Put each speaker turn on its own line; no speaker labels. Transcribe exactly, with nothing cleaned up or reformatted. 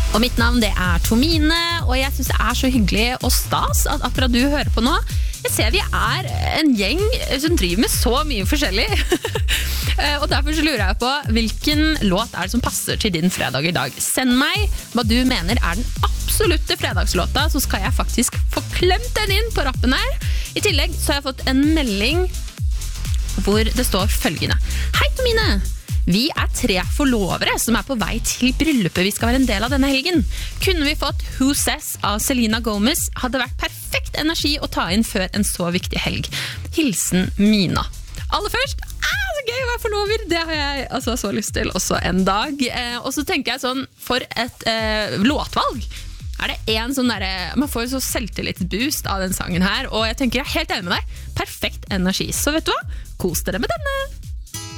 Og mitt navn det er Tomine, og jeg synes det er så hyggelig og stas at akkurat du hører på nå. Jeg ser vi er en gjeng som driver med så mye forskjellig. Og derfor så lurer jeg på, hvilken låt er det som passer til din fredag i dag? Send meg hva du mener er den absolutte fredagslåta, så skal jeg faktisk få klemt den inn på rappen her. I tillegg så har jeg fått en melding hvor det står følgende. Hei Tomine! Vi er tre forlovere som er på vei til bryllupet vi skal være en del av denne helgen. Kunne vi fått Who Says av Selena Gomez, hadde vært perfekt energi å ta inn før en så viktig helg. Hilsen Mina. Aller først, ah, så gøy å være forlover. Det har jeg altså så lyst til også en dag. Eh, og så tenker jeg sånn, for et eh, låtvalg. Er det en sånn der, man får jo så selvtillitsboost av den sangen her, og jeg tenker jeg er helt enig med deg. Perfekt energi. Så vet du hva? Kos dere med denne!